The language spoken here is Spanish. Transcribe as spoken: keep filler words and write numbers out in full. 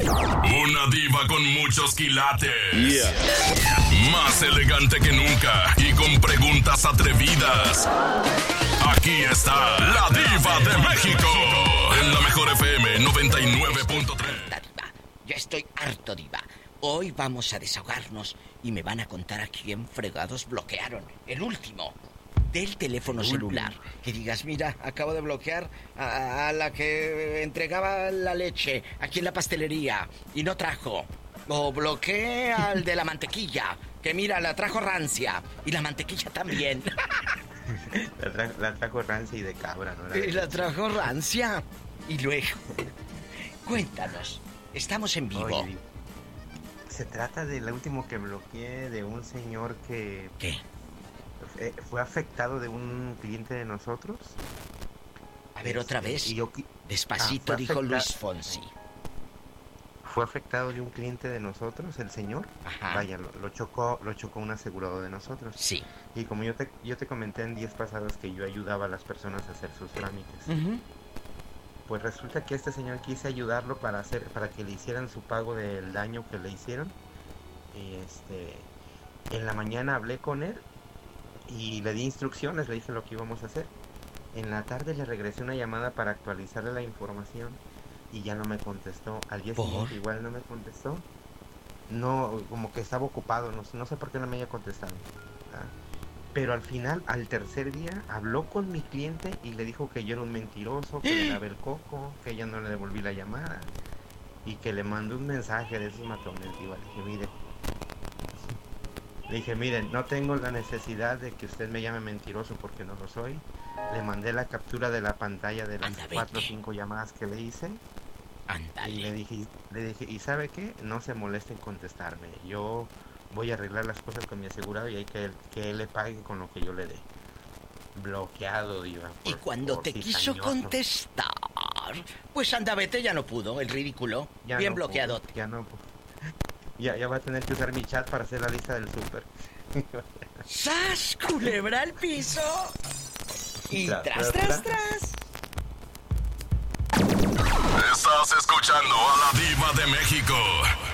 Una diva con muchos quilates. Yeah. Más elegante que nunca y con preguntas atrevidas. Aquí está la Diva de México. En la mejor F M noventa y nueve punto tres. Diva, ya estoy harto, Diva. Hoy vamos a desahogarnos y me van a contar a quién fregados bloquearon. El último. Del teléfono celular. Que digas, mira, acabo de bloquear a, a la que entregaba la leche aquí en la pastelería y no trajo. O bloqueé al de la mantequilla, que mira, la trajo rancia. Y la mantequilla también. La, tra- la trajo rancia y de cabra, ¿no? Y la trajo rancia. Y luego, cuéntanos, estamos en vivo. Oye, se trata del último que bloqueé, de un señor que... ¿Qué? Fue afectado de un cliente de nosotros. A ver, otra vez. Y yo, Despacito, ah, dijo afecta... Luis Fonsi. Fue afectado de un cliente de nosotros, el señor. Ajá. Vaya, lo, lo chocó, lo chocó un asegurado de nosotros. Sí. Y como yo te, yo te comenté en días pasados que yo ayudaba a las personas a hacer sus trámites. Uh-huh. Pues resulta que este señor quise ayudarlo para hacer, para que le hicieran su pago del daño que le hicieron. Y este, en la mañana hablé con él y le di instrucciones, le dije lo que íbamos a hacer. En la tarde le regresé una llamada para actualizarle la información y ya no me contestó. Al día ¿Por? siguiente igual no me contestó. No, como que estaba ocupado, no, no sé por qué no me haya contestado. ¿Ah? Pero al final, al tercer día, habló con mi cliente y le dijo que yo era un mentiroso, que le daba el coco, que ya no le devolví la llamada y que le mandó un mensaje de esos matones. Le dije, mire, Le dije, miren, no tengo la necesidad de que usted me llame mentiroso porque no lo soy. Le mandé la captura de la pantalla de las Anda, cuatro o vete. cinco llamadas que le hice. Ándale. Y le dije, le dije, ¿y sabe qué? No se moleste en contestarme. Yo voy a arreglar las cosas con mi asegurado y hay que él, que él le pague con lo que yo le dé. Bloqueado, Diva. Y por- cuando por te quiso cizañoso. contestar, pues anda, vete, ya no pudo, el ridículo. Ya Bien no bloqueado. puedo, ya no puedo. Ya, ya va a tener que usar mi chat para hacer la lista del súper. ¡Sas! Culebra al piso. Y Tras, tras, tras, tras, tras. Estás escuchando a la Diva de México.